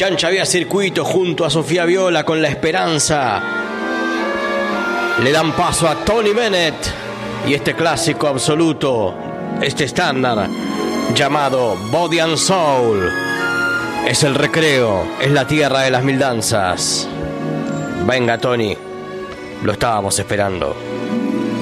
Chancha Vía Circuito junto a Sofía Viola con La Esperanza. Le dan paso a Tony Bennett y este clásico absoluto, este estándar llamado Body and Soul. Es el recreo, es la tierra de las mil danzas. Venga, Tony, lo estábamos esperando.